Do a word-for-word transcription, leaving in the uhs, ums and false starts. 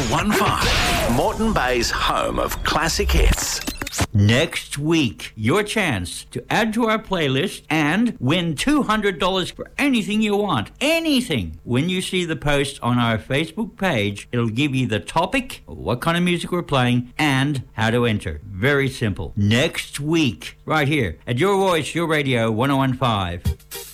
oh one five, Moreton Bay's home of classic hits. Next week, your chance to add to our playlist and win two hundred dollars for anything you want. Anything. When you see the post on our Facebook page, it'll give you the topic, what kind of music we're playing, and how to enter. Very simple. Next week, right here at Your Voice, Your Radio, one oh one five.